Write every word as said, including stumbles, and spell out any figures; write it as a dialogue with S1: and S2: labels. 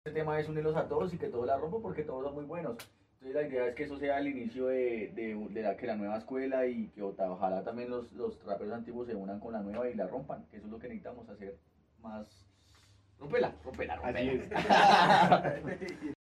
S1: Este tema es unirlos a todos y que todos la rompan porque todos son muy buenos. Entonces la idea es que eso sea el inicio de, de, de la, que la nueva escuela y que ojalá también los, los raperos antiguos se unan con la nueva y la rompan, que eso es lo que necesitamos hacer más. Rompela, rompela, rompela.
S2: Así es.